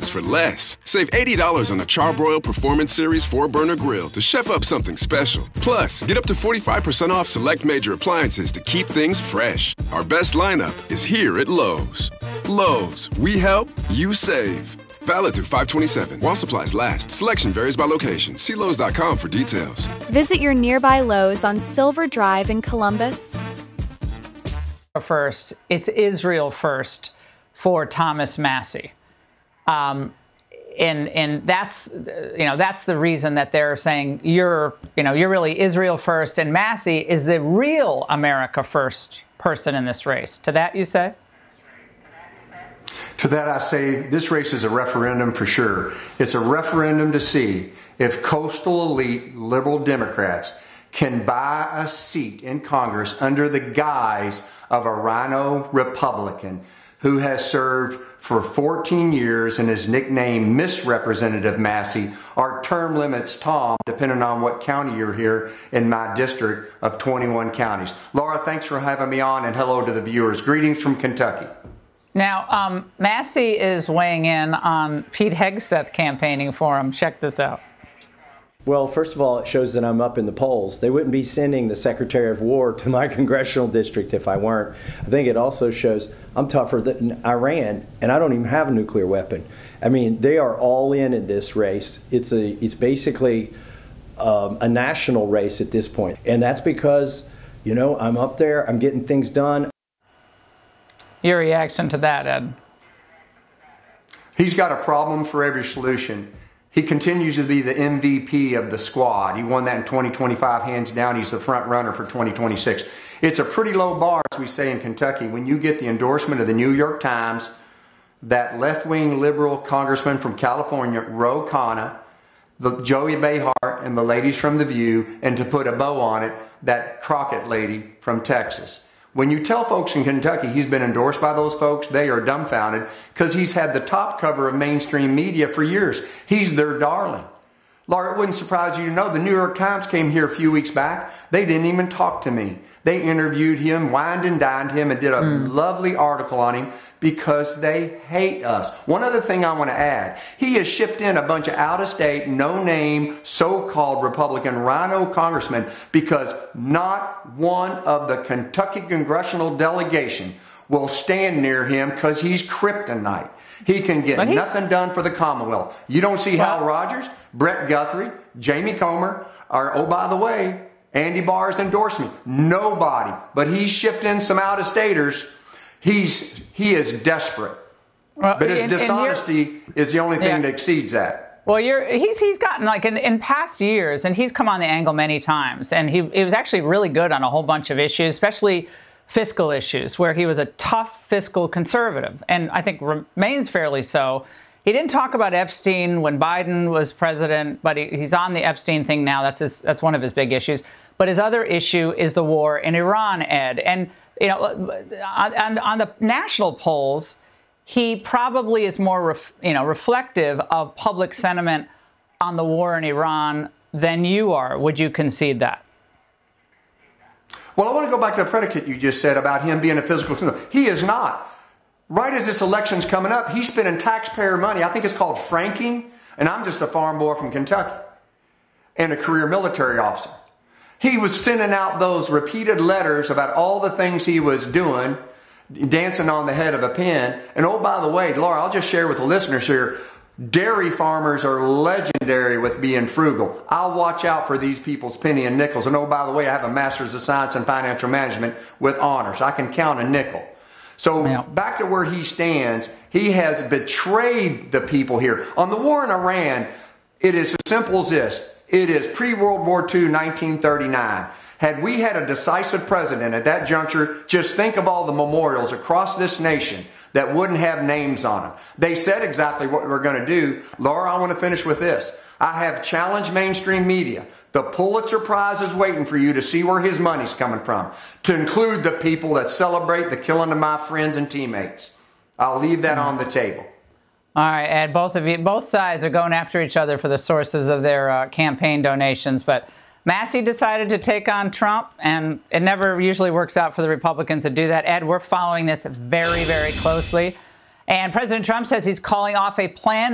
flavors for less. Save $80 on a Charbroil Performance Series 4-burner grill to chef up something special. Plus, get up to 45% off select major appliances to keep things fresh. Our best lineup is here at Lowe's. Lowe's, we help, you save. Valid through 5/27. While supplies last. Selection varies by location. See Lowe's.com for details. Visit your nearby Lowe's on Silver Drive in Columbus. First, it's Israel first for Thomas Massie. And that's, that's the reason that they're saying you're really Israel first, and Massie is the real America first person in this race. To that you say? To that I say this race is a referendum for sure. It's a referendum to see if coastal elite liberal Democrats can buy a seat in Congress under the guise of a rhino Republican who has served for 14 years and is nicknamed Miss Representative Massie, or term limits Tom, depending on what county you're here in my district of 21 counties. Laura, thanks for having me on, and hello to the viewers. Greetings from Kentucky. Now, Massie is weighing in on Pete Hegseth campaigning for him. Check this out. Well, first of all, it shows that I'm up in the polls. They wouldn't be sending the Secretary of War to my congressional district if I weren't. I think it also shows I'm tougher than Iran, and I don't even have a nuclear weapon. I mean, they are all in this race. It's basically a national race at this point, and that's because, I'm up there, I'm getting things done. Your reaction to that, Ed? He's got a problem for every solution. He continues to be the MVP of the squad. He won that in 2025, hands down. He's the front runner for 2026. It's a pretty low bar, as we say in Kentucky, when you get the endorsement of the New York Times, that left-wing liberal congressman from California, Ro Khanna, the Joey Behar, and the ladies from The View, and to put a bow on it, that Crockett lady from Texas. When you tell folks in Kentucky he's been endorsed by those folks, they are dumbfounded because he's had the top cover of mainstream media for years. He's their darling. Laura, it wouldn't surprise you to know the New York Times came here a few weeks back. They didn't even talk to me. They interviewed him, wined and dined him, and did a lovely article on him because they hate us. One other thing I want to add, he has shipped in a bunch of out-of-state, no-name, so-called Republican rhino congressmen because not one of the Kentucky congressional delegation will stand near him because he's kryptonite. He can get nothing done for the Commonwealth. You don't see Hal Rogers, Brett Guthrie, Jamie Comer, or, oh, by the way, Andy Barr's endorsed me. Nobody. But he's shipped in some out-of-staters. He is desperate. Well, but his dishonesty is the only thing that exceeds that. Well, he's gotten, like, in past years, and he's come on the angle many times, and he was actually really good on a whole bunch of issues, especially fiscal issues, where he was a tough fiscal conservative, and I think remains fairly so. He didn't talk about Epstein when Biden was president, but he's on the Epstein thing now. That's one of his big issues. But his other issue is the war in Iran, Ed. And, on the national polls, he probably is more, reflective of public sentiment on the war in Iran than you are. Would you concede that? Well, I want to go back to the predicate you just said about him being a physical conservative. He is not. Right as this election's coming up, he's spending taxpayer money. I think it's called franking. And I'm just a farm boy from Kentucky and a career military officer. He was sending out those repeated letters about all the things he was doing, dancing on the head of a pin. And oh, by the way, Laura, I'll just share with the listeners here, dairy farmers are legendary with being frugal. I'll watch out for these people's penny and nickels. And oh, by the way, I have a master's of science in financial management with honors. I can count a nickel. So back to where he stands, he has betrayed the people here. On the war in Iran, it is as simple as this. It is pre-World War II, 1939. Had we had a decisive president at that juncture, just think of all the memorials across this nation that wouldn't have names on them. They said exactly what we're going to do. Laura, I want to finish with this. I have challenged mainstream media. The Pulitzer Prize is waiting for you to see where his money's coming from, to include the people that celebrate the killing of my friends and teammates. I'll leave that on the table. All right, Ed, both sides are going after each other for the sources of their campaign donations. But Massie decided to take on Trump, and it never usually works out for the Republicans to do that. Ed, we're following this very, very closely. And President Trump says he's calling off a planned